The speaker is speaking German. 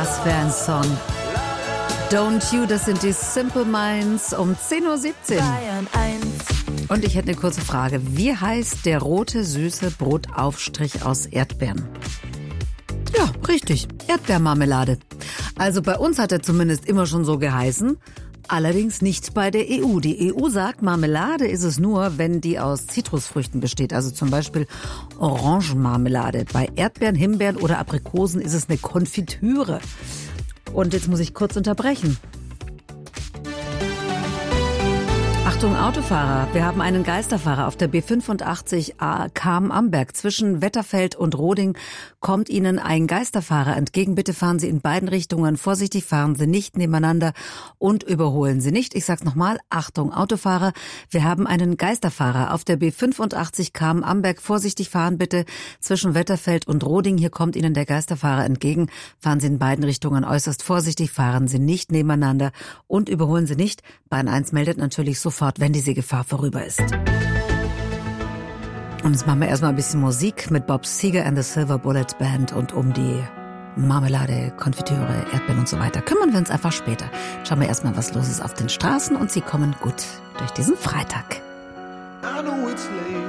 Was für ein Song. Don't You, das sind die Simple Minds um 10.17 Uhr. Und ich hätte eine kurze Frage. Wie heißt der rote, süße Brotaufstrich aus Erdbeeren? Ja, richtig. Erdbeermarmelade. Also bei uns hat er zumindest immer schon so geheißen. Allerdings nicht bei der EU. Die EU sagt, Marmelade ist es nur, wenn die aus Zitrusfrüchten besteht. Also zum Beispiel Orangenmarmelade. Bei Erdbeeren, Himbeeren oder Aprikosen ist es eine Konfitüre. Und jetzt muss ich kurz unterbrechen. Achtung Autofahrer, wir haben einen Geisterfahrer auf der B85A Cham-Amberg. Zwischen Wetterfeld und Roding kommt Ihnen ein Geisterfahrer entgegen. Bitte fahren Sie in beiden Richtungen vorsichtig, fahren Sie nicht nebeneinander und überholen Sie nicht. Ich sag's nochmal, Achtung Autofahrer, wir haben einen Geisterfahrer auf der B85 Cham-Amberg. Vorsichtig fahren bitte zwischen Wetterfeld und Roding. Hier kommt Ihnen der Geisterfahrer entgegen. Fahren Sie in beiden Richtungen äußerst vorsichtig, fahren Sie nicht nebeneinander und überholen Sie nicht. Bahn 1 meldet natürlich sofort, wenn diese Gefahr vorüber ist. Und jetzt machen wir erstmal ein bisschen Musik mit Bob Seger and the Silver Bullet Band und um die Marmelade, Konfitüre, Erdbeeren und so weiter kümmern wir uns einfach später. Schauen wir erstmal, was los ist auf den Straßen und Sie kommen gut durch diesen Freitag. I know it's late.